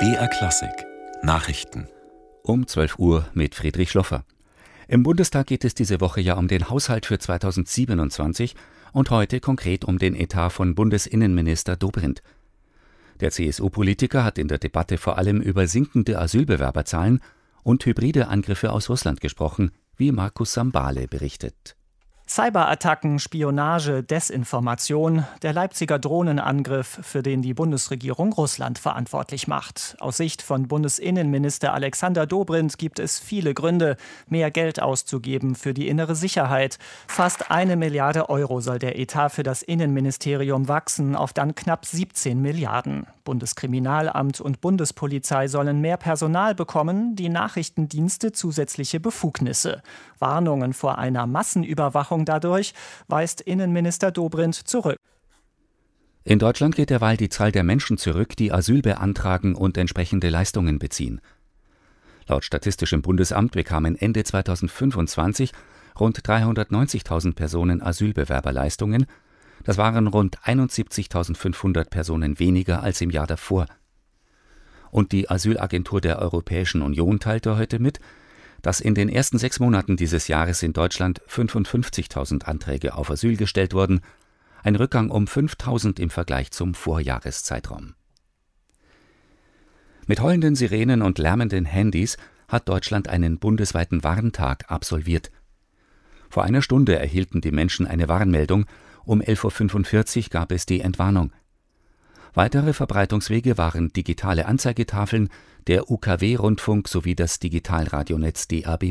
BR Klassik Nachrichten um 12 Uhr mit Friedrich Schloffer. Im Bundestag geht es diese Woche ja um den Haushalt für 2027 und heute konkret um den Etat von Bundesinnenminister Dobrindt. Der CSU-Politiker hat in der Debatte vor allem über sinkende Asylbewerberzahlen und hybride Angriffe aus Russland gesprochen, wie Markus Sambale berichtet. Cyberattacken, Spionage, Desinformation, der Leipziger Drohnenangriff, für den die Bundesregierung Russland verantwortlich macht. Aus Sicht von Bundesinnenminister Alexander Dobrindt gibt es viele Gründe, mehr Geld auszugeben für die innere Sicherheit. Fast 1 Milliarde Euro soll der Etat für das Innenministerium wachsen, auf dann knapp 17 Milliarden. Bundeskriminalamt und Bundespolizei sollen mehr Personal bekommen, die Nachrichtendienste zusätzliche Befugnisse. Warnungen vor einer Massenüberwachung dadurch weist Innenminister Dobrindt zurück. In Deutschland geht derweil die Zahl der Menschen zurück, die Asyl beantragen und entsprechende Leistungen beziehen. Laut Statistischem Bundesamt bekamen Ende 2025 rund 390.000 Personen Asylbewerberleistungen. Das waren rund 71.500 Personen weniger als im Jahr davor. Und die Asylagentur der Europäischen Union teilte heute mit, dass in den ersten 6 Monaten dieses Jahres in Deutschland 55.000 Anträge auf Asyl gestellt wurden, ein Rückgang um 5.000 im Vergleich zum Vorjahreszeitraum. Mit heulenden Sirenen und lärmenden Handys hat Deutschland einen bundesweiten Warntag absolviert. Vor einer Stunde erhielten die Menschen eine Warnmeldung, um 11.45 Uhr gab es die Entwarnung. Weitere Verbreitungswege waren digitale Anzeigetafeln, der UKW-Rundfunk sowie das Digitalradionetz DAB+.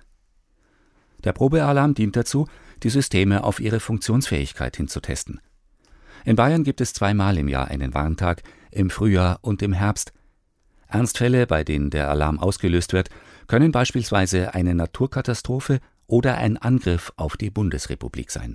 Der Probealarm dient dazu, die Systeme auf ihre Funktionsfähigkeit hinzutesten. In Bayern gibt es 2-mal im Jahr einen Warntag, im Frühjahr und im Herbst. Ernstfälle, bei denen der Alarm ausgelöst wird, können beispielsweise eine Naturkatastrophe oder ein Angriff auf die Bundesrepublik sein.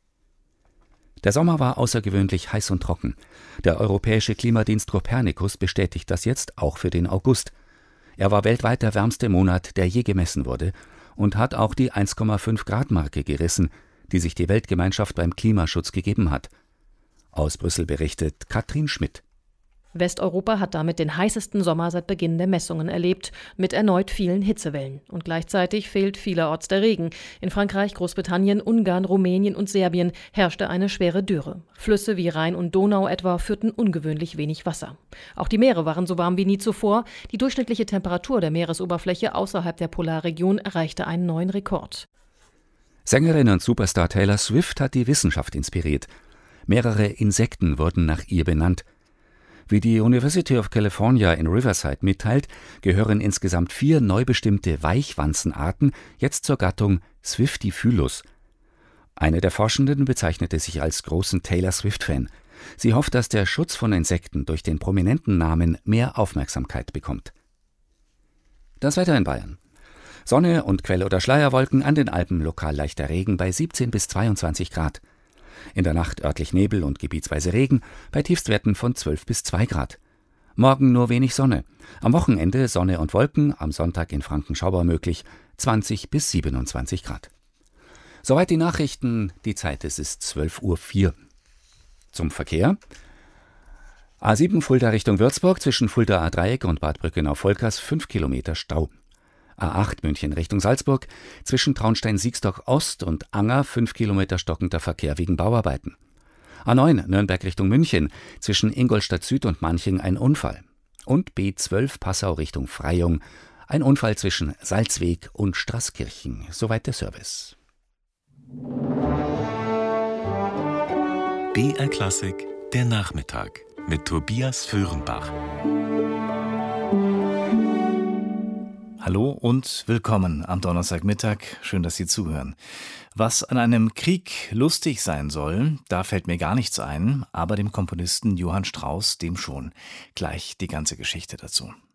Der Sommer war außergewöhnlich heiß und trocken. Der europäische Klimadienst Copernicus bestätigt das jetzt auch für den August. Er war weltweit der wärmste Monat, der je gemessen wurde, und hat auch die 1,5-Grad-Marke gerissen, die sich die Weltgemeinschaft beim Klimaschutz gegeben hat. Aus Brüssel berichtet Katrin Schmidt. Westeuropa hat damit den heißesten Sommer seit Beginn der Messungen erlebt, mit erneut vielen Hitzewellen. Und gleichzeitig fehlt vielerorts der Regen. In Frankreich, Großbritannien, Ungarn, Rumänien und Serbien herrschte eine schwere Dürre. Flüsse wie Rhein und Donau etwa führten ungewöhnlich wenig Wasser. Auch die Meere waren so warm wie nie zuvor. Die durchschnittliche Temperatur der Meeresoberfläche außerhalb der Polarregion erreichte einen neuen Rekord. Sängerin und Superstar Taylor Swift hat die Wissenschaft inspiriert. Mehrere Insekten wurden nach ihr benannt. Wie die University of California in Riverside mitteilt, gehören insgesamt 4 neu bestimmte Weichwanzenarten jetzt zur Gattung Swiftifylus. Eine der Forschenden bezeichnete sich als großen Taylor Swift-Fan. Sie hofft, dass der Schutz von Insekten durch den prominenten Namen mehr Aufmerksamkeit bekommt. Das Wetter in Bayern. Sonne und Quell- oder Schleierwolken, an den Alpen lokal leichter Regen bei 17 bis 22 Grad. In der Nacht örtlich Nebel und gebietsweise Regen, bei Tiefstwerten von 12 bis 2 Grad. Morgen nur wenig Sonne. Am Wochenende Sonne und Wolken, am Sonntag in Franken Schauer möglich, 20 bis 27 Grad. Soweit die Nachrichten, die Zeit, es ist 12.04 Uhr. Zum Verkehr. A7 Fulda Richtung Würzburg, zwischen Fulda A-Dreieck und Bad Brückenau-Volkers 5 Kilometer Stau. A8 München Richtung Salzburg, zwischen Traunstein-Siegstock Ost und Anger 5 Kilometer stockender Verkehr wegen Bauarbeiten. A9 Nürnberg Richtung München, zwischen Ingolstadt Süd und Manching ein Unfall. Und B12 Passau Richtung Freyung, ein Unfall zwischen Salzweg und Straßkirchen. Soweit der Service. BR Klassik der Nachmittag mit Tobias Föhrenbach. Hallo und willkommen am Donnerstagmittag. Schön, dass Sie zuhören. Was an einem Krieg lustig sein soll, da fällt mir gar nichts ein, aber dem Komponisten Johann Strauss, dem schon. Gleich die ganze Geschichte dazu.